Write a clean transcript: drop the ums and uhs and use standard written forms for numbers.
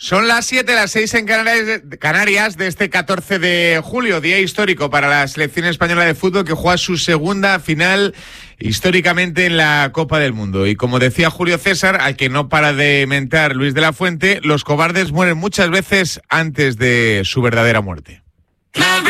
Son las 7, las 6 en Canarias de este 14 de julio, día histórico para la selección española de fútbol que juega su segunda final históricamente en la Copa del Mundo. Y como decía Julio César, al que no para de mentar Luis de la Fuente, los cobardes mueren muchas veces antes de su verdadera muerte.